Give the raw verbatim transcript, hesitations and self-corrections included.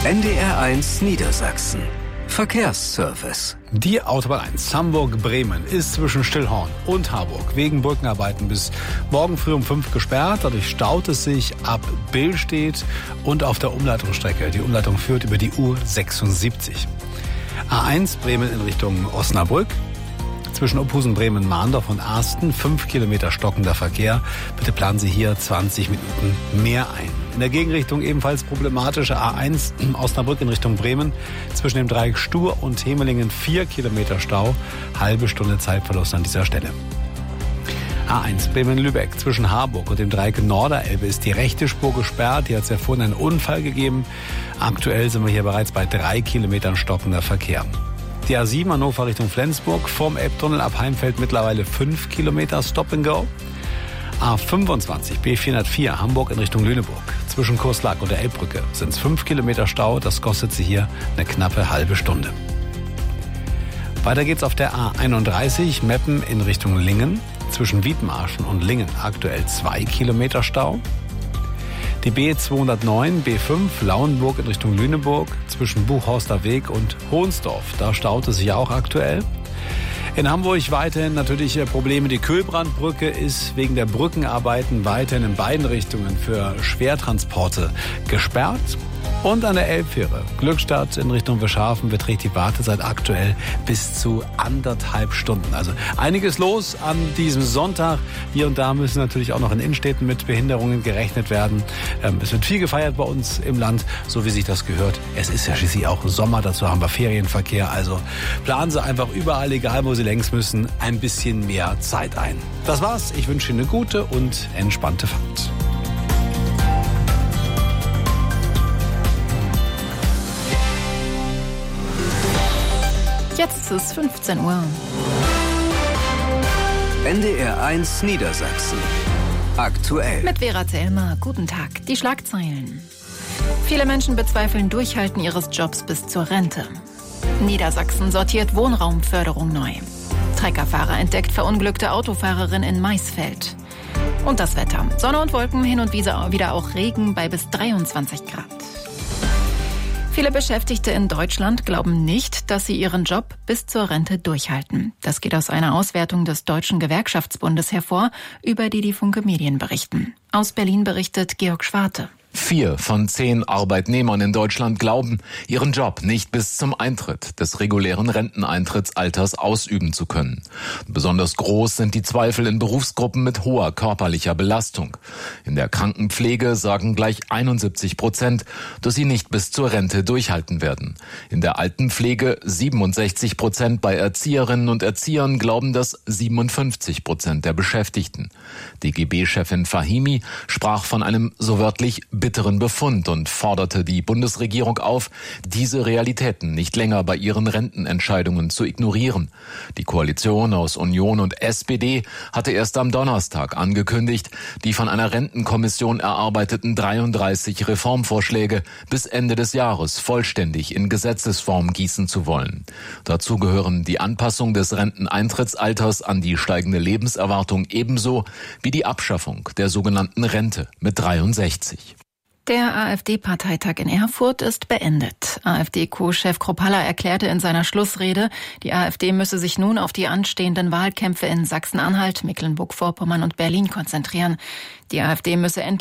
N D R eins Niedersachsen. Verkehrsservice. Die Autobahn eins Hamburg-Bremen ist zwischen Stillhorn und Harburg wegen Brückenarbeiten bis morgen früh um fünf gesperrt. Dadurch staut es sich ab Billstedt und auf der Umleitungsstrecke. Die Umleitung führt über die U sechsundsiebzig. A eins Bremen in Richtung Osnabrück. Zwischen Ophusen, Bremen, Mahndorf und Arsten fünf Kilometer stockender Verkehr. Bitte planen Sie hier zwanzig Minuten mehr ein. In der Gegenrichtung ebenfalls problematische A eins Osnabrück in Richtung Bremen. Zwischen dem Dreieck Stur und Hemelingen vier Kilometer Stau. Halbe Stunde Zeitverlust an dieser Stelle. A eins Bremen-Lübeck zwischen Harburg und dem Dreieck Norderelbe ist die rechte Spur gesperrt. Hier hat es ja vorhin einen Unfall gegeben. Aktuell sind wir hier bereits bei drei Kilometern stockender Verkehr. Die A sieben Hannover Richtung Flensburg, vom Elbtunnel ab Heimfeld mittlerweile fünf Kilometer Stop and Go. A fünfundzwanzig B vierhundertvier Hamburg in Richtung Lüneburg. Zwischen Kurslack und der Elbbrücke sind es fünf Kilometer Stau. Das kostet Sie hier eine knappe halbe Stunde. Weiter geht's auf der A einunddreißig Meppen in Richtung Lingen. Zwischen Wiedmarschen und Lingen aktuell zwei Kilometer Stau. Die B zweihundertneun B fünf Lauenburg in Richtung Lüneburg zwischen Buchhorster Weg und Hohnsdorf. Da staut es sich auch aktuell. In Hamburg weiterhin natürlich Probleme. Die Kühlbrandbrücke ist wegen der Brückenarbeiten weiterhin in beiden Richtungen für Schwertransporte gesperrt. Und an der Elbfähre Glückstadt in Richtung Wischhafen beträgt die Wartezeit aktuell bis zu anderthalb Stunden. Also einiges los an diesem Sonntag. Hier und da müssen natürlich auch noch in Innenstädten mit Behinderungen gerechnet werden. Es wird viel gefeiert bei uns im Land, so wie sich das gehört. Es ist ja schließlich auch Sommer, dazu haben wir Ferienverkehr. Also planen Sie einfach überall, egal wo Sie längs müssen, ein bisschen mehr Zeit ein. Das war's. Ich wünsche Ihnen eine gute und entspannte Fahrt. Jetzt ist es fünfzehn Uhr. N D R eins Niedersachsen. Aktuell. Mit Vera Zellmer. Guten Tag. Die Schlagzeilen. Viele Menschen bezweifeln Durchhalten ihres Jobs bis zur Rente. Niedersachsen sortiert Wohnraumförderung neu. Treckerfahrer entdeckt verunglückte Autofahrerin in Maisfeld. Und das Wetter. Sonne und Wolken, hin und wieder auch Regen bei bis dreiundzwanzig Grad. Viele Beschäftigte in Deutschland glauben nicht, dass sie ihren Job bis zur Rente durchhalten. Das geht aus einer Auswertung des Deutschen Gewerkschaftsbundes hervor, über die die Funke Medien berichten. Aus Berlin berichtet Georg Schwarte. Vier von zehn Arbeitnehmern in Deutschland glauben, ihren Job nicht bis zum Eintritt des regulären Renteneintrittsalters ausüben zu können. Besonders groß sind die Zweifel in Berufsgruppen mit hoher körperlicher Belastung. In der Krankenpflege sagen gleich einundsiebzig Prozent, dass sie nicht bis zur Rente durchhalten werden. In der Altenpflege siebenundsechzig Prozent, bei Erzieherinnen und Erziehern glauben das siebenundfünfzig Prozent der Beschäftigten. D G B-Chefin Fahimi sprach von einem so wörtlich bitteren Befund und forderte die Bundesregierung auf, diese Realitäten nicht länger bei ihren Rentenentscheidungen zu ignorieren. Die Koalition aus Union und S P D hatte erst am Donnerstag angekündigt, die von einer Rentenkommission erarbeiteten dreiunddreißig Reformvorschläge bis Ende des Jahres vollständig in Gesetzesform gießen zu wollen. Dazu gehören die Anpassung des Renteneintrittsalters an die steigende Lebenserwartung ebenso wie die Abschaffung der sogenannten Rente mit dreiundsechzig. Der AfD-Parteitag in Erfurt ist beendet. AfD-Co-Chef Kropalla erklärte in seiner Schlussrede, die AfD müsse sich nun auf die anstehenden Wahlkämpfe in Sachsen-Anhalt, Mecklenburg-Vorpommern und Berlin konzentrieren. Die AfD müsse endlich